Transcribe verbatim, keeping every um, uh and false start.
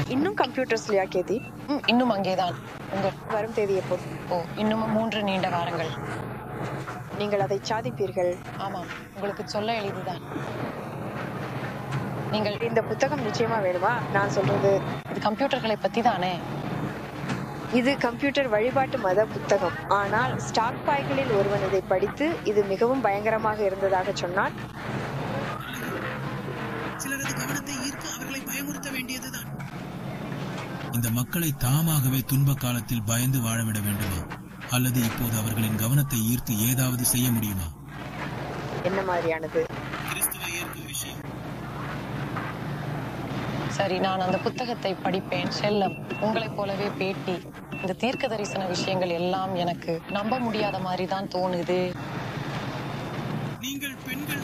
இன்னும் கம்ப்யூட்டர்ஸ்லயா கேதி? ம், இன்னும் அங்கேதான். உங்கள் வரும் தேதி எப்போ? ஓ இன்னும் மூன்று நீண்ட வாரங்கள். நீங்கள் அதை சாதிப்பீர்கள். ஆமாம், உங்களுக்கு சொல்ல எளிதுதான். நீங்கள் இந்த புத்தகம் நிச்சயமா வேணுமா? நான் சொல்றது இது கம்ப்யூட்டர்களை பத்தி தானே? இது கம்ப்யூட்டர் வழிபாட்டு மத புத்தகம். ஆனால் ஸ்டாக் பாய்களில் ஒருவன் இதை படித்து இது மிகவும் பயங்கரமாக இருந்ததாக சொன்னான். சிலரது கவனத்தை ஈர்க்க அவர்களை பயமுறுத்த வேண்டியதுதான். இந்த மக்களை தாமாகவே துன்ப காலத்தில் பயந்து வாழவிட வேண்டுமா, அல்லது இப்போது அவர்களின் கவனத்தை ஈர்த்து ஏதாவது செய்ய முடியுமா? என்ன மாதிரியானது? கிறிஸ்துவை ஏற்கும் விஷயம். சரி, நான் அந்த புத்தகத்தை படிப்பேன். செல்லம், உங்களைப் போலவே பேட்டி. இந்த தீர்க்க தரிசன விஷயங்கள் எல்லாம் எனக்கு நம்ப முடியாத மாதிரி தான் தோணுது. நீங்கள் பெண்கள்